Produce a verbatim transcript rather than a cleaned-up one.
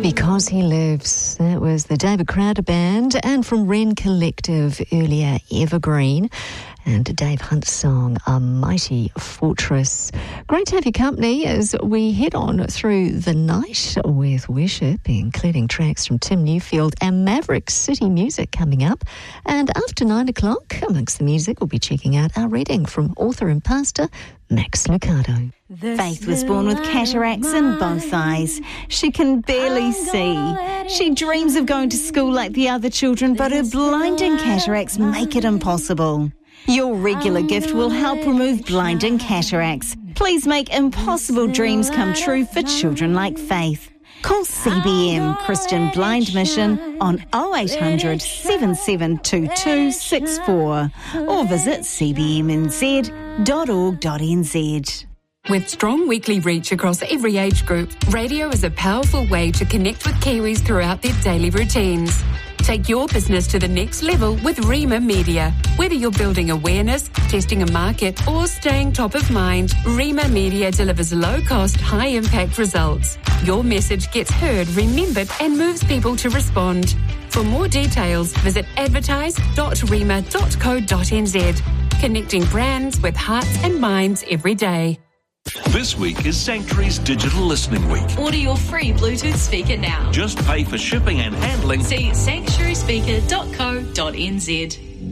Because He Lives. That was the David Crowder Band, and from Wren Collective earlier, Evergreen, and Dave Hunt's song, A Mighty Fortress. Great to have your company as we head on through the night with worship, including tracks from Tim Newfield and Maverick City Music coming up. And after nine o'clock, amongst the music, we'll be checking out our reading from author and pastor Max Lucado. Faith was born with cataracts in both eyes. She can barely see. She dreams of going to school like the other children, but her blinding cataracts make it impossible. Your regular gift will help remove blinding cataracts. Please make impossible dreams come true for children like Faith. Call C B M Christian Blind Mission on oh eight hundred, seven seven two two six four or visit c b m n z dot org dot n z. With strong weekly reach across every age group, radio is a powerful way to connect with Kiwis throughout their daily routines. Take your business to the next level with Rima Media. Whether you're building awareness, testing a market, or staying top of mind, Rima Media delivers low-cost, high-impact results. Your message gets heard, remembered, and moves people to respond. For more details, visit advertise dot rima dot co dot n z. Connecting brands with hearts and minds every day. This week is Sanctuary's Digital Listening Week. Order your free Bluetooth speaker now. Just pay for shipping and handling. See sanctuary speaker dot co dot n z.